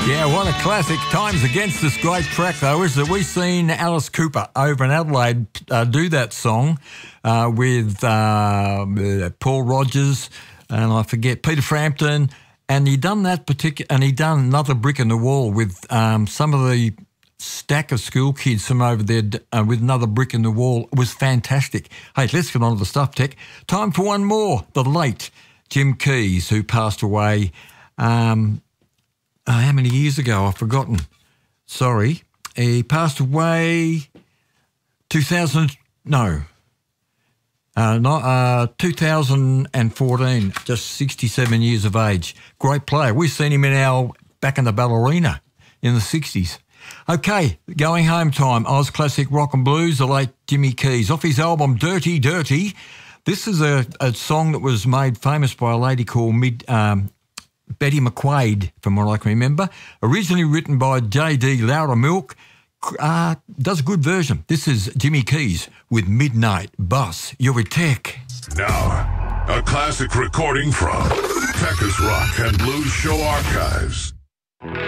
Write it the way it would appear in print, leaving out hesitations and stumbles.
Yeah, what a classic. Times Against This great track, though, is that we've seen Alice Cooper over in Adelaide do that song with Paul Rogers and I forget, Peter Frampton, and he done that and he done Another Brick in the Wall with some of the stack of school kids from over there with Another Brick in the Wall. It was fantastic. Hey, let's get on to the stuff, Tech. Time for one more. The late Jim Keys, who passed away how many years ago? I've forgotten. Sorry. He passed away 2014, just 67 years of age. Great player. We've seen him back in the Ballerina in the 60s. Okay, going home time. Oz Classic Rock and Blues, the late Jimmy Keys. Off his album Dirty Dirty, this is a song that was made famous by a lady called Betty McQuaid, from what I can remember. Originally written by J.D. Loudermilk, does a good version. This is Jimmy Keys with Midnight Bus. You're with Tech. Now, a classic recording from Tech's Rock and Blues Show Archives.